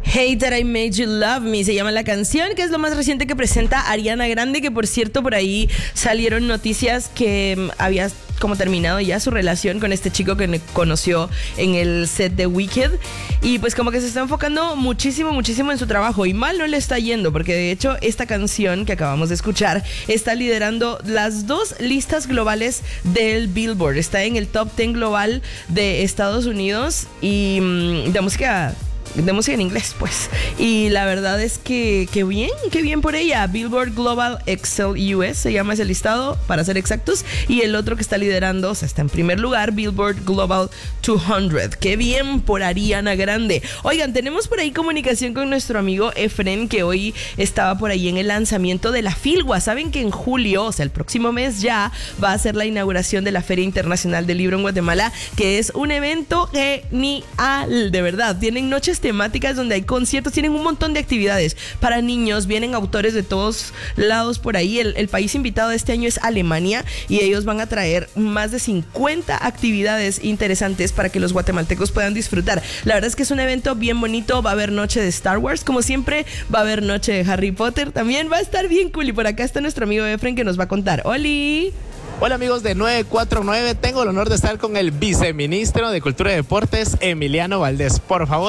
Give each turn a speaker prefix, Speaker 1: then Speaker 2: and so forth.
Speaker 1: Hate That I Made You Love Me se llama la canción, que es lo más reciente que presenta Ariana Grande, que por cierto por ahí salieron noticias que había como terminado ya su relación con este chico que conoció en el set de Wicked, y pues como que se está enfocando muchísimo en su trabajo, y mal no le está yendo, porque de hecho esta canción que acabamos de escuchar está liderando las dos listas globales del Billboard. Está en el top 10 global de Estados Unidos y de música en inglés, pues. Y la verdad es que qué bien por ella. Billboard Global Excel US se llama ese listado, para ser exactos. Y el otro que está liderando, o sea, está en primer lugar, Billboard Global 200. Qué bien por Ariana Grande. Oigan, tenemos por ahí comunicación con nuestro amigo Efren, que hoy estaba por ahí en el lanzamiento de la Filgua. Saben que en julio, o sea, el próximo mes ya, va a ser la inauguración de la Feria Internacional del Libro en Guatemala, que es un evento genial, de verdad. Tienen noches temáticas donde hay conciertos, tienen un montón de actividades para niños, vienen autores de todos lados por ahí. El país invitado de este año es Alemania, y ellos van a traer más de 50 actividades interesantes para que los guatemaltecos puedan disfrutar. La verdad es que es un evento bien bonito. Va a haber noche de Star Wars, como siempre, va a haber noche de Harry Potter, también va a estar bien cool. Y por acá está nuestro amigo Efren, que nos va a contar. ¡Oli!
Speaker 2: Hola amigos de 949, tengo el honor de estar con el viceministro de Cultura y Deportes, Emiliano Valdés. Por favor,